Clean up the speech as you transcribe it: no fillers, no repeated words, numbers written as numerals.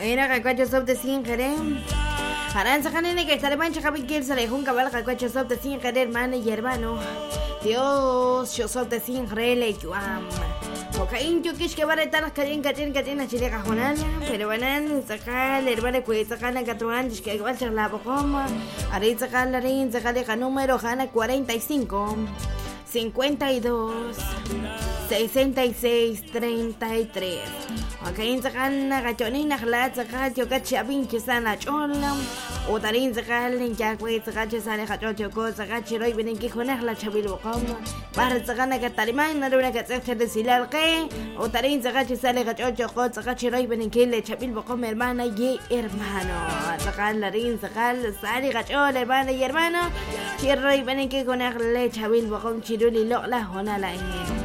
Era cacuacho sop de 100 querer. Harán sacanene que estaré mancha capíquel se le jun cabal cacuacho sop de 100 querer, hermana y hermano. Dios, yo sop de 100 rele yuam. Okain yo kish que baretar las cayen chile cajonal, pero banan sacar el hermano que sacan a catruan que igual se la bocoma. Haré sacar la rin, sacar el número jana 45 52 66 33. Okain sacan a gachonina glat sacar yo cachabin que sana chola. O tarin sacar en ya que sacar sale gachocho cosa sacar chiroi vienen que jonar la chabil bocoma. Bahar sacan a catariman no una que se decila que o tarin sacar sale gachocho cosa sacar chiroi vienen que le chabil bocoma hermana y hermano. Sacar la rin sacar sale gachola hermana y hermano. Chiroi vienen que jonar le chabil bocoma chiruli lo la jona la